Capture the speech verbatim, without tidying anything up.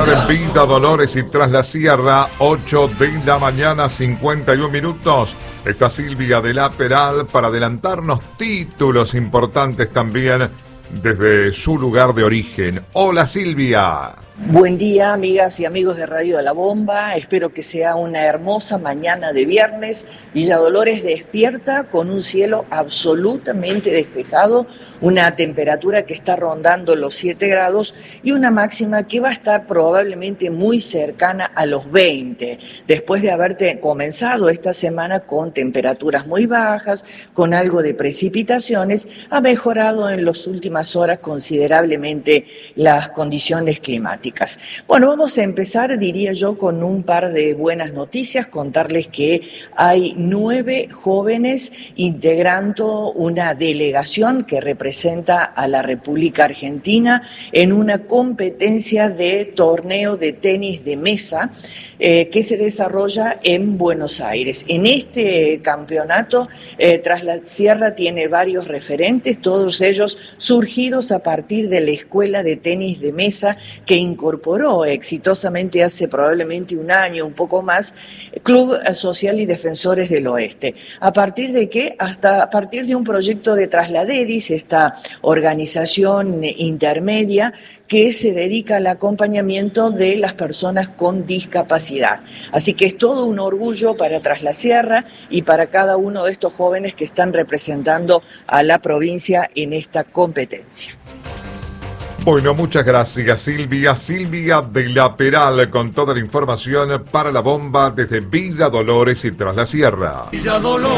estar en Villa Dolores y Tras la Sierra, ocho de la mañana, cincuenta y un minutos. Está Silvia de la Peral para adelantarnos títulos importantes también desde su lugar de origen. Hola, Silvia. Buen día, amigas y amigos de Radio de la Bomba. Espero que sea una hermosa mañana de viernes. Villa Dolores despierta con un cielo absolutamente despejado, una temperatura que está rondando los siete grados y una máxima que va a estar probablemente muy cercana a los veinte, después de haber comenzado esta semana con temperaturas muy bajas, con algo de precipitaciones. Ha mejorado en las últimas horas considerablemente las condiciones climáticas. Bueno, vamos a empezar, diría yo, con un par de buenas noticias, contarles que hay nueve jóvenes integrando una delegación que representa a la República Argentina en una competencia de torneo de tenis de mesa eh, que se desarrolla en Buenos Aires. En este campeonato, eh, Tras la Sierra tiene varios referentes, todos ellos surgidos a partir de la Escuela de Tenis de Mesa que incorporó exitosamente hace probablemente un año, un poco más, Club Social y Defensores del Oeste. ¿A partir de qué? Hasta a partir de un proyecto de Trasladedis, esta organización intermedia que se dedica al acompañamiento de las personas con discapacidad. Así que es todo un orgullo para Tras la Sierra y para cada uno de estos jóvenes que están representando a la provincia en esta competencia. Bueno, muchas gracias, Silvia. Silvia de la Peral con toda la información para la Bomba desde Villa Dolores y Tras la Sierra. Villa Dolores.